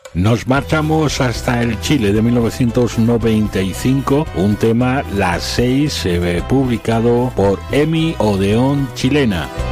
Nos marchamos hasta el Chile de 1995, un tema, Las 6, publicado por EMI Odeón Chilena.